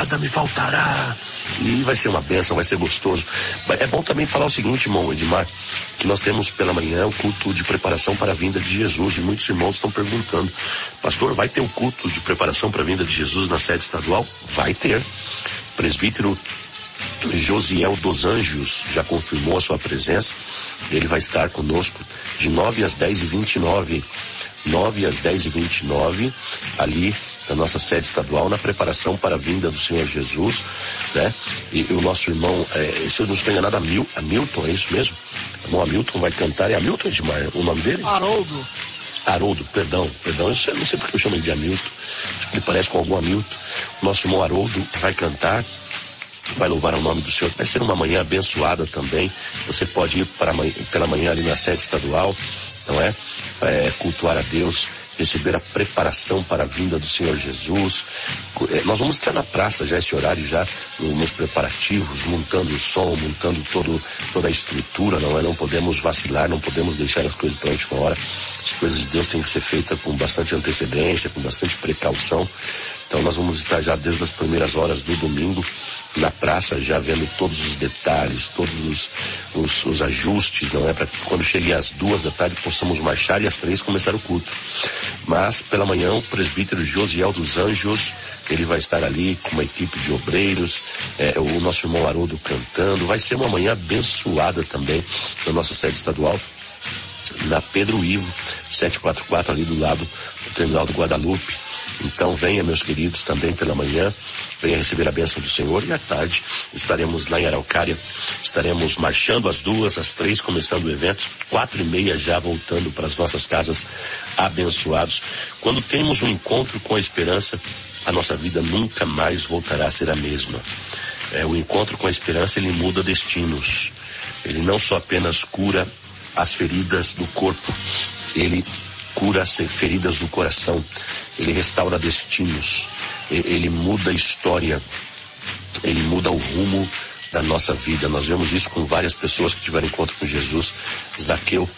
nada me faltará. E vai ser uma bênção, vai ser gostoso. É bom também falar o seguinte, irmão Edmar, que nós temos pela manhã o culto de preparação para a vinda de Jesus, e muitos irmãos estão perguntando: pastor, vai ter o culto de preparação para a vinda de Jesus na sede estadual? Vai ter. Presbítero Josiel dos Anjos já confirmou a sua presença. Ele vai estar conosco de 9 às 10h29, 9 às 10h29, ali na nossa sede estadual, na preparação para a vinda do Senhor Jesus, né? E o nosso irmão, se eu não estou enganado, Hamilton, é isso mesmo? O irmão Hamilton vai cantar. É Hamilton, Edmar, o nome dele? Haroldo, perdão, eu não sei porque eu chamo ele de Hamilton, acho que ele parece com algum Hamilton. Nosso irmão Haroldo vai cantar, vai louvar o nome do Senhor. Vai ser uma manhã abençoada também. Você pode ir pela manhã ali na sede estadual, não é? Cultuar a Deus, receber a preparação para a vinda do Senhor Jesus. Nós vamos estar na praça já esse horário, já nos preparativos, montando o som, montando toda a estrutura, não é? Não podemos vacilar, não podemos deixar as coisas para a última hora. As coisas de Deus têm que ser feitas com bastante antecedência, com bastante precaução. Então nós vamos estar já desde as primeiras horas do domingo na praça, já vendo todos os detalhes, todos os ajustes, não é? Para que quando chegue às 14h possamos marchar e às 3h começar o culto. Mas pela manhã o presbítero Josiel dos Anjos, ele vai estar ali com uma equipe de obreiros, o nosso irmão Haroldo cantando. Vai ser uma manhã abençoada também na nossa sede estadual, na Pedro Ivo 744, ali do lado do terminal do Guadalupe. Então venha, meus queridos, também pela manhã, venha receber a bênção do Senhor, e à tarde estaremos lá em Araucária, estaremos marchando às 2h, às 3h começando o evento, 4h30 já voltando para as nossas casas abençoados. Quando temos um encontro com a esperança, a nossa vida nunca mais voltará a ser a mesma. O encontro com a esperança, ele muda destinos. Ele não só apenas cura as feridas do corpo, ele cura as feridas do coração, ele restaura destinos, ele muda a história, ele muda o rumo da nossa vida. Nós vemos isso com várias pessoas que tiveram encontro com Jesus. Zaqueu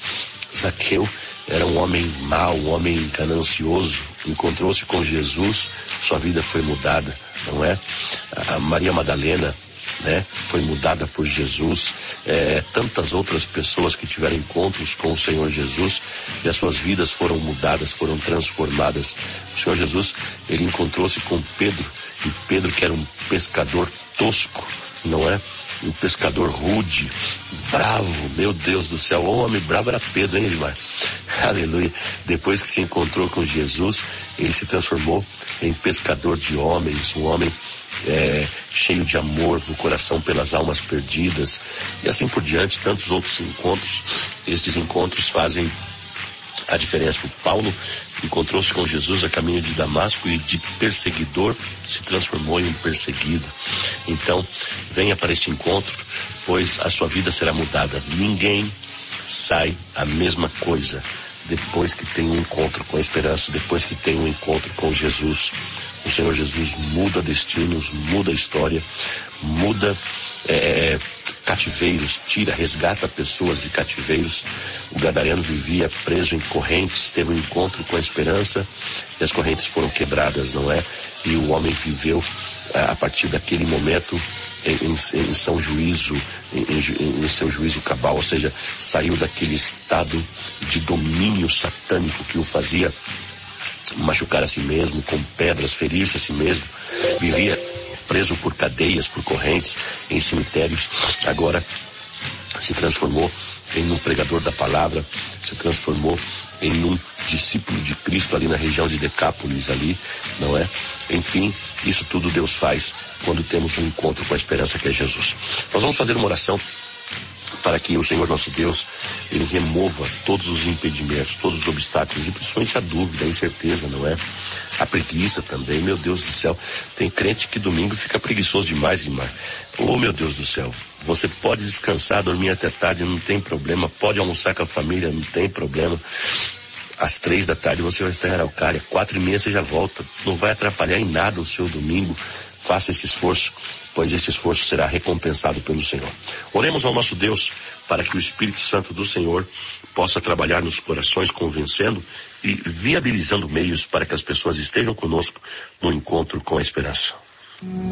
era um homem mau, um homem ganancioso, encontrou-se com Jesus, sua vida foi mudada, não é? A Maria Madalena, né, foi mudada por Jesus. Tantas outras pessoas que tiveram encontros com o Senhor Jesus e as suas vidas foram mudadas, foram transformadas. O Senhor Jesus, ele encontrou-se com Pedro, e Pedro, que era um pescador tosco, não é? Um pescador rude, bravo, meu Deus do céu, o homem bravo era Pedro, hein, Edmar? Aleluia. Depois que se encontrou com Jesus, ele se transformou em pescador de homens, um homem cheio de amor no coração pelas almas perdidas, e assim por diante, tantos outros encontros. Estes encontros fazem a diferença. O Paulo encontrou-se com Jesus a caminho de Damasco, e de perseguidor se transformou em um perseguido. Então, venha para este encontro, pois a sua vida será mudada. Ninguém sai a mesma coisa depois que tem um encontro com a esperança, depois que tem um encontro com Jesus. O Senhor Jesus muda destinos, muda a história, muda cativeiros, resgata pessoas de cativeiros. O gadareno vivia preso em correntes, teve um encontro com a esperança e as correntes foram quebradas, não é? E o homem viveu a partir daquele momento em seu juízo, em seu juízo cabal, ou seja, saiu daquele estado de domínio satânico que o fazia machucar a si mesmo com pedras, ferir-se a si mesmo, vivia preso por cadeias, por correntes, em cemitérios. Agora se transformou em um pregador da palavra, se transformou em um discípulo de Cristo ali na região de Decápolis, ali, não é? Enfim, isso tudo Deus faz quando temos um encontro com a esperança, que é Jesus. Nós vamos fazer uma oração para que o Senhor nosso Deus, ele remova todos os impedimentos, todos os obstáculos, e principalmente a dúvida, a incerteza, não é? A preguiça também. Meu Deus do céu, tem crente que domingo fica preguiçoso demais, irmão. Oh, meu Deus do céu, você pode descansar, dormir até tarde, não tem problema, pode almoçar com a família, não tem problema. Às 3h você vai estar em Araucária, 4h30 você já volta, não vai atrapalhar em nada o seu domingo. Faça esse esforço, pois este esforço será recompensado pelo Senhor. Oremos ao nosso Deus para que o Espírito Santo do Senhor possa trabalhar nos corações, convencendo e viabilizando meios para que as pessoas estejam conosco no encontro com a esperança.